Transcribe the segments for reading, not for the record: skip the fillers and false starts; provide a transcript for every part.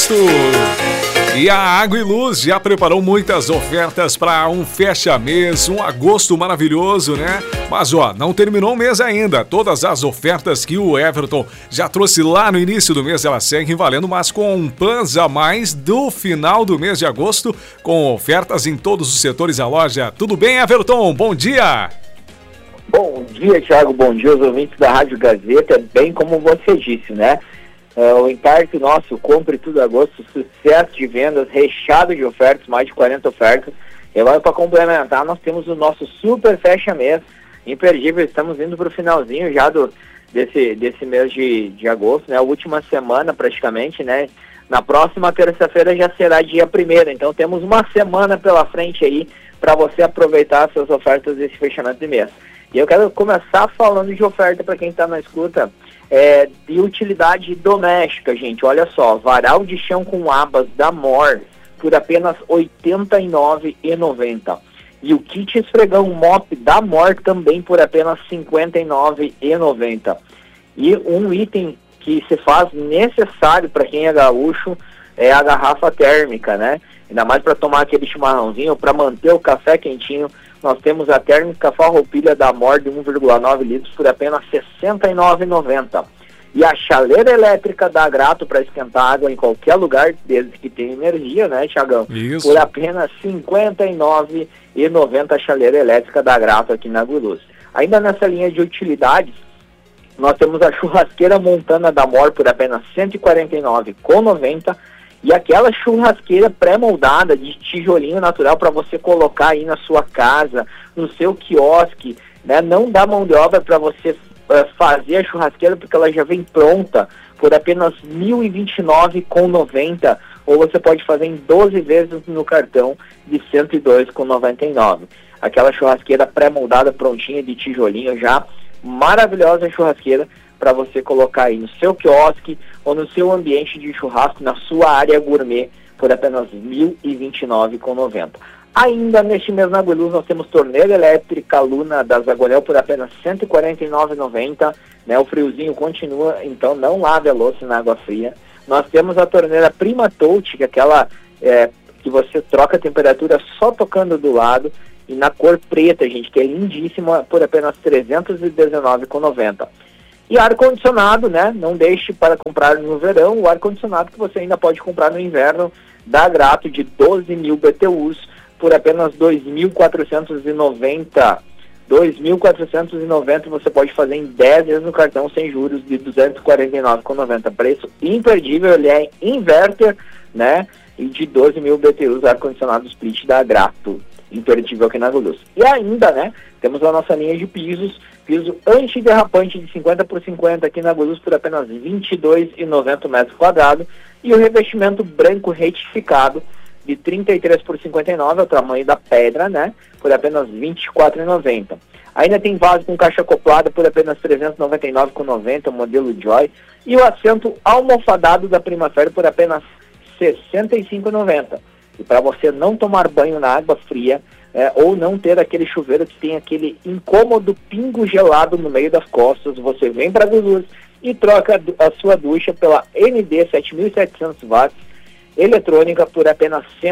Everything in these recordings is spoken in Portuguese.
agosto. E a Água e Luz já preparou muitas ofertas para um fecha-mês, um agosto maravilhoso, né? Mas não terminou o mês ainda. Todas as ofertas que o Everton já trouxe lá no início do mês, elas seguem valendo, mas com um plus a mais do final do mês de agosto, com ofertas em todos os setores da loja. Tudo bem, Everton? Bom dia! Bom dia, Thiago. Bom dia aos ouvintes da Rádio Gazeta. Bem como você disse, né? O encarte nosso, Compre Tudo Agosto, sucesso de vendas, recheado de ofertas, mais de 40 ofertas. E agora, para complementar, nós temos o nosso super fecha-mês, imperdível. Estamos indo para o finalzinho já desse mês de agosto, né? A última semana praticamente, né? Na próxima terça-feira já será dia 1º, então temos uma semana pela frente aí para você aproveitar essas ofertas desse fechamento de mês. E eu quero começar falando de oferta para quem está na escuta, de utilidade doméstica, gente. Olha só, varal de chão com abas da Mor por apenas R$ 89,90. E o kit esfregão mop da Mor também por apenas R$ 59,90. E um item que se faz necessário para quem é gaúcho é a garrafa térmica, né? Ainda mais para tomar aquele chimarrãozinho, para manter o café quentinho. Nós temos a térmica farroupilha da Mor de 1,9 litros por apenas R$ 69,90. E a chaleira elétrica da Grato para esquentar água em qualquer lugar, desde que tenha energia, né, Thiagão? Isso. Por apenas R$ 59,90 a chaleira elétrica da Grato aqui na Água e Luz. Ainda nessa linha de utilidades, nós temos a churrasqueira Montana da Mor por apenas R$ 149,90. E aquela churrasqueira pré-moldada de tijolinho natural para você colocar aí na sua casa, no seu quiosque, né? Não dá mão de obra para você fazer a churrasqueira, porque ela já vem pronta por apenas R$ 1.029,90, ou você pode fazer em 12 vezes no cartão de R$ 102,99. Aquela churrasqueira pré-moldada prontinha de tijolinho já, maravilhosa churrasqueira para você colocar aí no seu quiosque ou no seu ambiente de churrasco, na sua área gourmet, por apenas R$ 1.029,90. Ainda neste mês na Água e Luz nós temos torneira elétrica Luna da Zagonel por apenas R$ 149,90, né? O friozinho continua, então não lave a louça na água fria. Nós temos a torneira Prima Touch, que é aquela que você troca a temperatura só tocando do lado, e na cor preta, gente, que é lindíssima, por apenas R$ 319,90. E ar-condicionado, né? Não deixe para comprar no verão o ar-condicionado que você ainda pode comprar no inverno da Grato de 12.000 BTUs por apenas R$ 2.490. R$ 2.490 você pode fazer em 10 vezes no cartão sem juros de R$ 249,90. Preço imperdível, ele é inverter, né? E de 12.000 BTUs ar-condicionado split da Grato. Imperdível aqui na Água e Luz. E ainda, né, temos a nossa linha de piso antiderrapante de 50 por 50 aqui na Água e Luz por apenas R$ 22,90 metros quadrados, e o revestimento branco retificado de 33 por 59, é o tamanho da pedra, né, por apenas R$ 24,90. Ainda tem vaso com caixa acoplada por apenas R$ 399,90, o modelo Joy, e o assento almofadado da Primavera por apenas R$ 65,90. E para você não tomar banho na água fria, ou não ter aquele chuveiro que tem aquele incômodo pingo gelado no meio das costas, você vem para a Água e Luz e troca a sua ducha pela ND 7.700 watts, eletrônica por apenas R$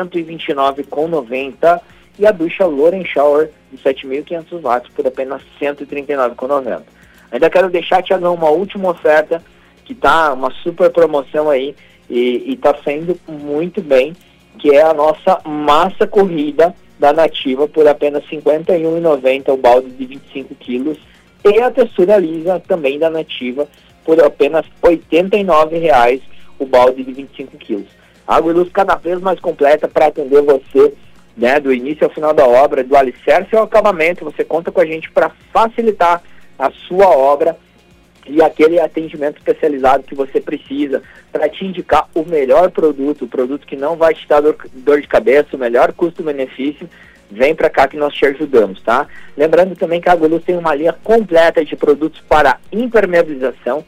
129,90, e a ducha Loren Shower de 7.500 watts por apenas R$ 139,90. Ainda quero deixar, Thiagão, uma última oferta, que tá uma super promoção aí, e tá saindo muito bem, que é a nossa massa corrida da Nativa por apenas R$ 51,90 o balde de 25 quilos, e a textura lisa também da Nativa por apenas R$ 89,00 o balde de 25 quilos. A Água e Luz cada vez mais completa para atender você, né, do início ao final da obra, do alicerce ao acabamento. Você conta com a gente para facilitar a sua obra e aquele atendimento especializado que você precisa para te indicar o melhor produto, o produto que não vai te dar dor de cabeça, o melhor custo-benefício. Vem para cá que nós te ajudamos, tá? Lembrando também que a Água e Luz tem uma linha completa de produtos para impermeabilização,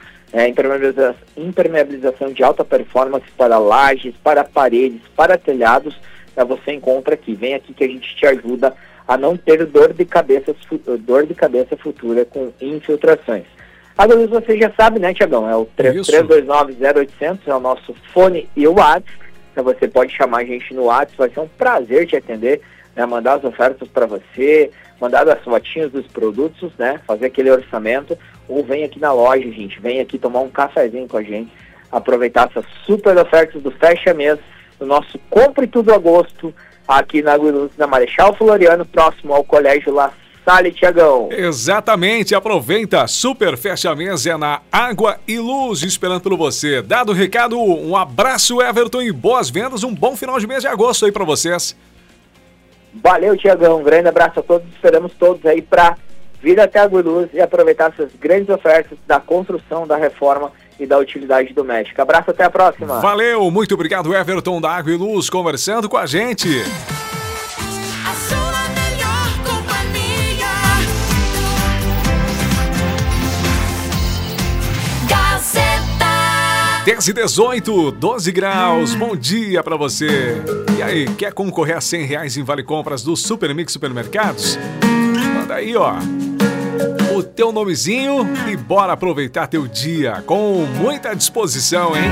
impermeabilização de alta performance para lajes, para paredes, para telhados. Você encontra aqui, vem aqui que a gente te ajuda a não ter dor de cabeça futura com infiltrações. Água e Luz você já sabe, né, Tiagão? É o 3329-0800, é o nosso fone e o WhatsApp. Então você pode chamar a gente no WhatsApp, vai ser um prazer te atender, né, mandar as ofertas para você, mandar as fotinhas dos produtos, né, fazer aquele orçamento, ou vem aqui na loja, gente, vem aqui tomar um cafezinho com a gente, aproveitar essas super ofertas do Fecha Mês, do nosso Compre Tudo Agosto, aqui na Água e Luz, na Marechal Floriano, próximo ao Colégio La Salle, Tiagão. Exatamente, aproveita, super fecha mês é na Água e Luz, esperando por você. Dado o recado, um abraço, Everton, e boas vendas, um bom final de mês de agosto aí pra vocês. Valeu, Tiagão, um grande abraço a todos, esperamos todos aí pra vir até Água e Luz e aproveitar essas grandes ofertas da construção, da reforma e da utilidade doméstica. Abraço, até a próxima. Valeu, muito obrigado, Everton da Água e Luz, conversando com a gente. A sua melhor companhia. Gazeta. 10h18, 12 graus, bom dia pra você. E aí, quer concorrer a R$100 em Vale Compras do Super Mix Supermercados? Manda aí, ó, o teu nomezinho e bora aproveitar teu dia com muita disposição, hein?